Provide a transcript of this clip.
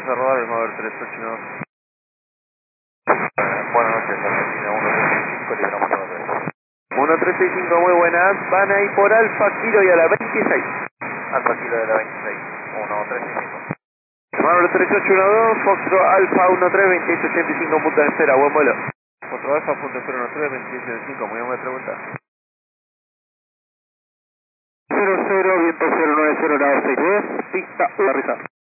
a rodar, vamos a ver 381. Buenas noches, Argentina 135, liberamos a 1365, muy buenas. Van ahí por Alfa Kilo y a la 26. Alfa Kilo de la 26, 1365. Tomar 3812, Foxtrot Alfa 132885, punto de espera, buen vuelo. Foxtrot Alfa, punto de espera 132885, muy buena pregunta. 00, viento 090, grado 62, pista 1, risa.